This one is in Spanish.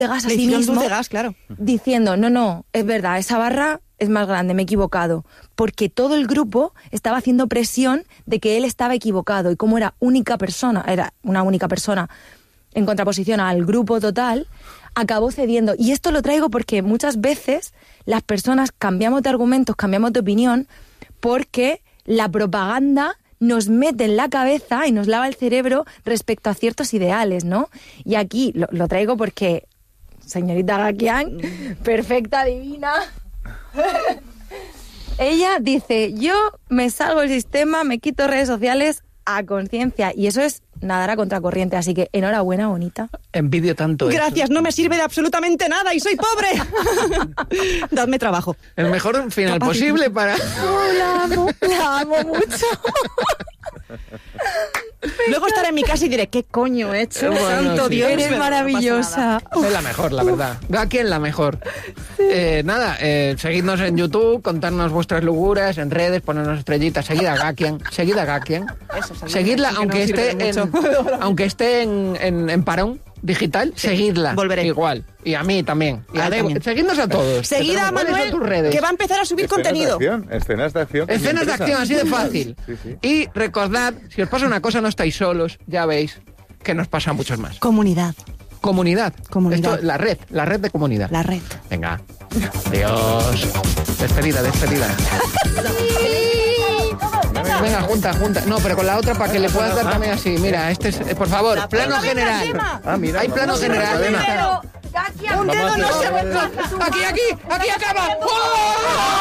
de gas a sí mismo, luz de gas, claro, diciendo, no, es verdad, esa barra es más grande, me he equivocado, porque todo el grupo estaba haciendo presión de que él estaba equivocado, y como era una única persona en contraposición al grupo total, acabó cediendo. Y esto lo traigo porque muchas veces las personas cambiamos de argumentos, cambiamos de opinión, porque la propaganda nos mete en la cabeza y nos lava el cerebro respecto a ciertos ideales, ¿no? Y aquí lo traigo porque señorita Gakian, perfecta, divina, ella dice, yo me salgo del sistema, me quito redes sociales a conciencia, y eso es nadar a contracorriente, así que enhorabuena, bonita. Envidio tanto eso. Gracias, no me sirve de absolutamente nada y soy pobre. Dadme trabajo. El mejor final posible para... La amo mucho. Luego estaré en mi casa y diré, ¿qué coño he hecho? Bueno, Santo sí. Dios, Eres pero maravillosa. No pasa nada. Es la mejor, la verdad. Gakian la mejor. Seguidnos en YouTube, contarnos vuestras locuras, en redes, ponernos estrellitas. Seguid a Gakian. Seguidla, aunque esté en parón digital, seguidla. Volveré. Igual. Y a mí también. Y también. Seguidnos a todos. Seguid a Manuel, que va a empezar a subir contenido. Escenas de acción. Escenas de acción, así de fácil. Sí. Y recordad, si os pasa una cosa, no estáis solos, ya veis que nos pasa a muchos más. Comunidad. Comunidad. Comunidad. Esto, la red de comunidad. La red. Venga. Adiós. Despedida. Venga, junta. No, pero con la otra para que le puedas dar también así. Mira, este es, por favor, plano general. Mira, hay plano general. Un dedo no se... Aquí acaba. ¡Oh!